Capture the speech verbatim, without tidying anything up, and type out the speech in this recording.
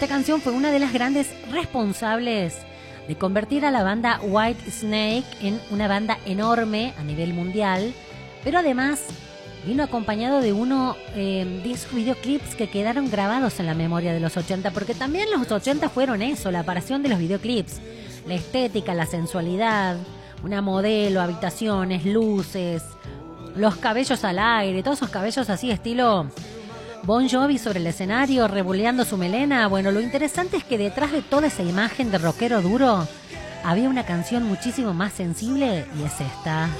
esta canción fue una de las grandes responsables de convertir a la banda Whitesnake en una banda enorme a nivel mundial, pero además vino acompañado de uno eh, de esos videoclips que quedaron grabados en la memoria de los ochenta, porque también los ochenta fueron eso, la aparición de los videoclips, la estética, la sensualidad, una modelo, habitaciones, luces, los cabellos al aire, todos esos cabellos así estilo Bon Jovi sobre el escenario, revoleando su melena. Bueno, lo interesante es que detrás de toda esa imagen de rockero duro había una canción muchísimo más sensible y es esta.